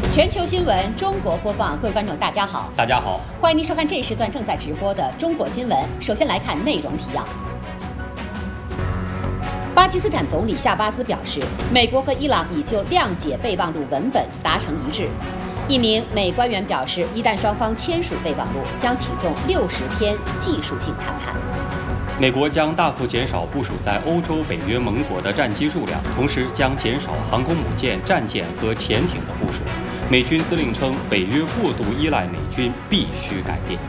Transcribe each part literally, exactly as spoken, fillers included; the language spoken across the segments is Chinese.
全球新闻中国播报，各位观众大家好， 大家好， 欢迎您收看这一时段正在直播的中国新闻。首先来看内容提要。巴基斯坦总理夏巴兹表示，美国和伊朗已就谅解备忘录文本达成一致。一名美官员表示，一旦双方签署备忘录，将启动六十天技术性谈判。 美国将大幅减少部署在欧洲北约盟国的战机数量，同时将减少航空母舰、战舰和潜艇的部署。美军司令称，北约过度依赖美军，必须改变。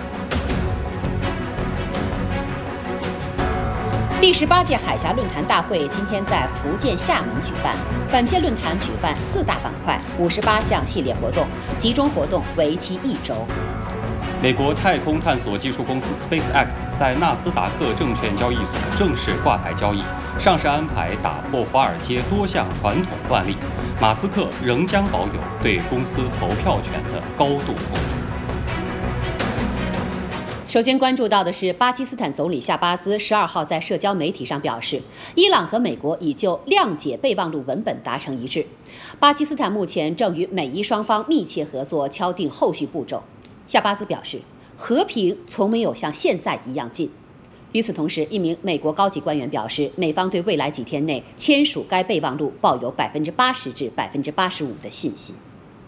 第十八届海峡论坛大会今天在福建厦门举办。本届论坛举办四大板块、五十八项系列活动，集中活动为期一周。 美国太空探索技术公司 SpaceX 在纳斯达克证券交易所正式挂牌交易，上市安排打破华尔街多项传统惯例。马斯克仍将保有对公司投票权的高度控制。 首先关注到的是，巴基斯坦总理夏巴兹十二号在社交媒体上表示，伊朗和美国已就谅解备忘录文本达成一致。巴基斯坦目前正与美伊双方密切合作，敲定后续步骤。夏巴兹表示，和平从没有像现在一样近。与此同时，一名美国高级官员表示，美方对未来几天内签署该备忘录抱有百分之八十至百分之八十五的信心。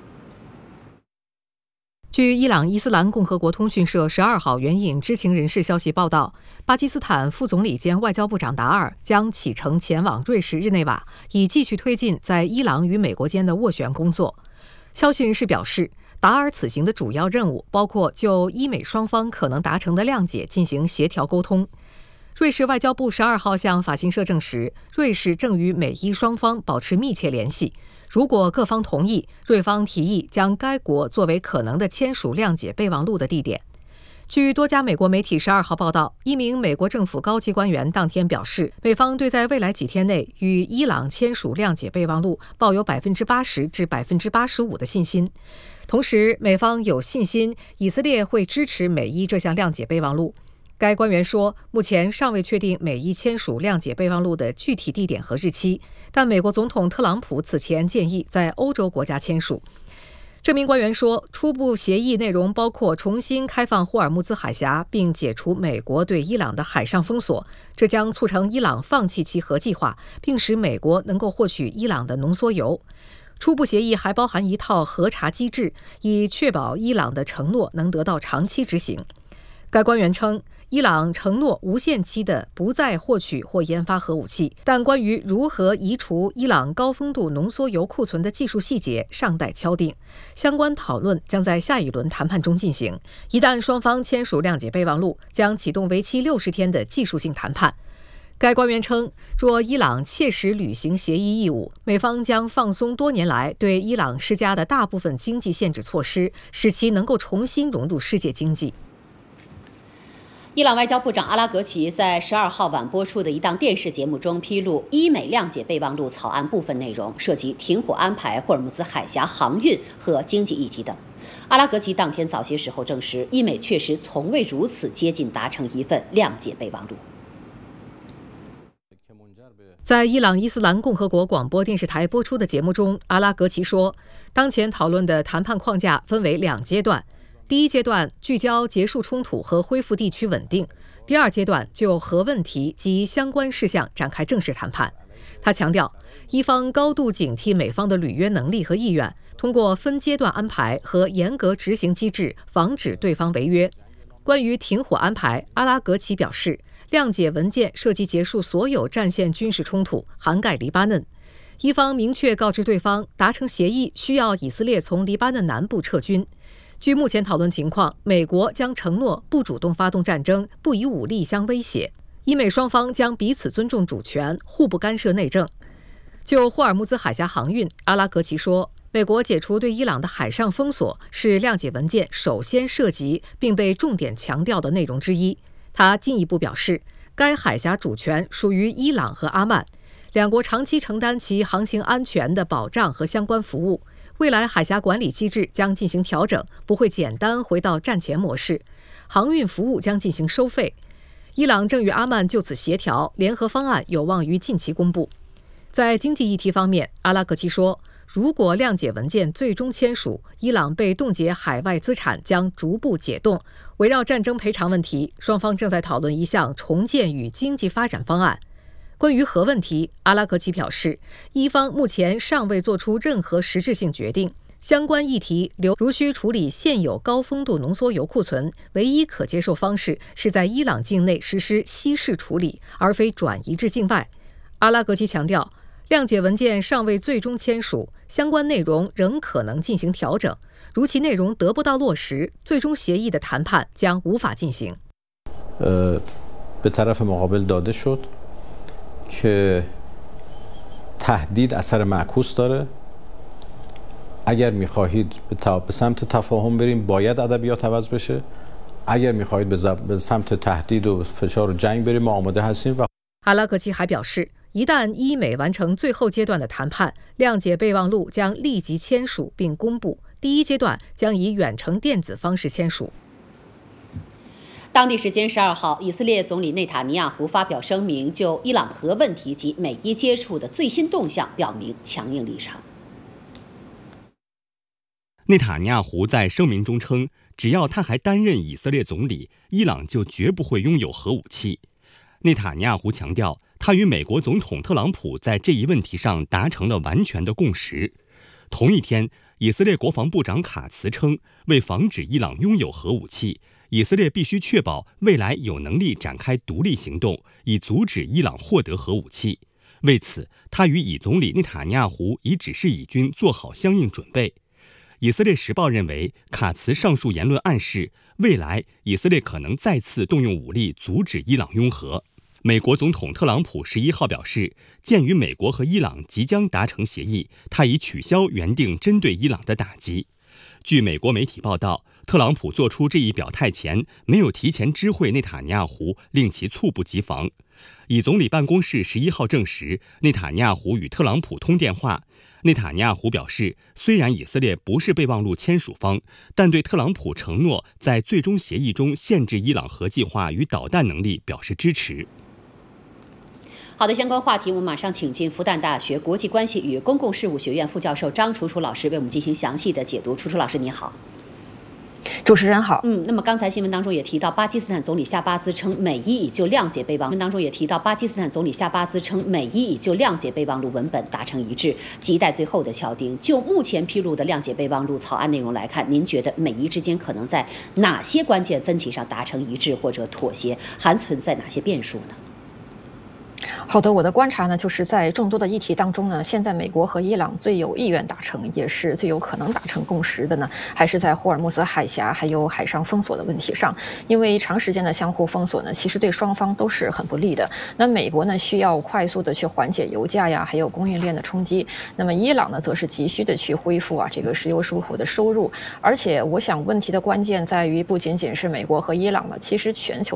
据伊朗伊斯兰共和国通讯社十二号援引知情人士消息报道，巴基斯坦副总理兼外交部长达尔将启程前往瑞士日内瓦，以继续推进在伊朗与美国间的斡旋工作。消息人士表示，达尔此行的主要任务包括就伊美双方可能达成的谅解进行协调沟通。瑞士外交部十二号向法新社证实，瑞士正与美伊双方保持密切联系。如果各方同意，瑞方提议将该国作为可能的签署谅解备忘录的地点。据多家美国媒体十二号报道，一名美国政府高级官员当天表示，美方对在未来几天内与伊朗签署谅解备忘录抱有百分之八十至百分之八十五的信心。同时，美方有信心以色列会支持美伊这项谅解备忘录。该官员说，目前尚未确定美伊签署谅解备忘录的具体地点和日期，但美国总统特朗普此前建议在欧洲国家签署。这名官员说，初步协议内容包括重新开放霍尔木兹海峡，并解除美国对伊朗的海上封锁，这将促成伊朗放弃其核计划，并使美国能够获取伊朗的浓缩铀。初步协议还包含一套核查机制，以确保伊朗的承诺能得到长期执行。该官员称，伊朗承诺无限期的不再获取或研发核武器，但关于如何移除伊朗高丰度浓缩铀库存的技术细节尚待敲定。相关讨论将在下一轮谈判中进行。一旦双方签署谅解备忘录，将启动为期六十天的技术性谈判。该官员称，若伊朗切实履行协议义务，美方将放松多年来对伊朗施加的大部分经济限制措施，使其能够重新融入世界经济。 伊朗外交部长阿拉格齐在十二号晚播出的一档电视节目中披露，伊美谅解备忘录草案部分内容涉及停火安排、霍尔木兹海峡航运和经济议题等。阿拉格齐当天早些时候证实，伊美确实从未如此接近达成一份谅解备忘录。 在伊朗伊斯兰共和国广播电视台播出的节目中，阿拉格齐说，当前讨论的谈判框架分为两阶段。第一阶段聚焦结束冲突和恢复地区稳定，第二阶段就核问题及相关事项展开正式谈判。他强调，伊方高度警惕美方的履约能力和意愿，通过分阶段安排和严格执行机制，防止对方违约。关于停火安排，阿拉格齐表示，谅解文件涉及结束所有战线军事冲突，涵盖黎巴嫩。伊方明确告知对方，达成协议需要以色列从黎巴嫩南部撤军。据目前讨论情况，美国将承诺不主动发动战争，不以武力相威胁。伊美双方将彼此尊重主权，互不干涉内政。就霍尔木兹海峡航运，阿拉格齐说，美国解除对伊朗的海上封锁是谅解文件首先涉及并被重点强调的内容之一。他进一步表示，该海峡主权属于伊朗和阿曼，两国长期承担其航行安全的保障和相关服务。未来海峡管理机制将进行调整，不会简单回到战前模式。航运服务将进行收费。伊朗正与阿曼就此协调，联合方案有望于近期公布。在经济议题方面，阿拉格齐说， 如果谅解文件最终签署，伊朗被冻结海外资产将逐步解冻。围绕战争赔偿问题，双方正在讨论一项重建与经济发展方案。关于核问题，阿拉格齐表示，伊方目前尚未做出任何实质性决定。相关议题如需处理现有高丰度浓缩铀库存，唯一可接受方式是在伊朗境内实施稀释处理，而非转移至境外。阿拉格齐强调，谅解文件尚未最终签署，相关内容仍可能进行调整。如其内容得不到落实，最终协议的谈判将无法进行。 呃به طرف مقابل داده شد که تهدید اثر معکوس داره. اگر می‌خواهید به سمت تفاهم بریم باید ادبیات عوض بشه. اگر می‌خواهید به سمت تهدید و فشار و جنگ بریم ما آماده هستیم. 阿拉格齐还表示，一旦伊美完成最后阶段的谈判，谅解备忘录将立即签署并公布。第一阶段将以远程电子方式签署。 当地时间十二号，以色列总理内塔尼亚胡发表声明，就伊朗核问题及美伊接触的最新动向表明强硬立场。 内塔尼亚胡在声明中称，只要他还担任以色列总理，伊朗就绝不会拥有核武器。内塔尼亚胡强调，他与美国总统特朗普在这一问题上达成了完全的共识。同一天，以色列国防部长卡茨称，为防止伊朗拥有核武器，以色列必须确保未来有能力展开独立行动，以阻止伊朗获得核武器。为此，他与以总理内塔尼亚胡已指示以军做好相应准备。以色列时报认为，卡茨上述言论暗示，未来以色列可能再次动用武力阻止伊朗拥核。美国总统特朗普十一号表示，鉴于美国和伊朗即将达成协议，他已取消原定针对伊朗的打击。据美国媒体报道，特朗普做出这一表态前，没有提前知会内塔尼亚胡，令其猝不及防。以总理办公室十一号证实，内塔尼亚胡与特朗普通电话。内塔尼亚胡表示，虽然以色列不是备忘录签署方，但对特朗普承诺在最终协议中限制伊朗核计划与导弹能力表示支持。 好的，相关话题我们马上请进复旦大学国际关系与公共事务学院副教授张楚楚老师为我们进行详细的解读。楚楚老师你好。 主持人好。 嗯，那么刚才新闻当中也提到，巴基斯坦总理夏巴兹称美伊已就谅解备忘录当中也提到，巴基斯坦总理夏巴兹称美伊已就谅解备忘录文本达成一致，亟待最后的敲定。就目前披露的谅解备忘录草案内容来看，您觉得美伊之间可能在哪些关键分歧上达成一致或者妥协，还存在哪些变数呢？ 好的，我的观察呢，就是在众多的议题当中呢，现在美国和伊朗最有意愿达成，也是最有可能达成共识的呢，还是在霍尔木兹海峡还有海上封锁的问题上。因为长时间的相互封锁呢，其实对双方都是很不利的。那美国呢，需要快速的去缓解油价呀，还有供应链的冲击。那么伊朗呢，则是急需的去恢复啊这个石油出口的收入。而且，我想问题的关键在于，不仅仅是美国和伊朗了，其实全球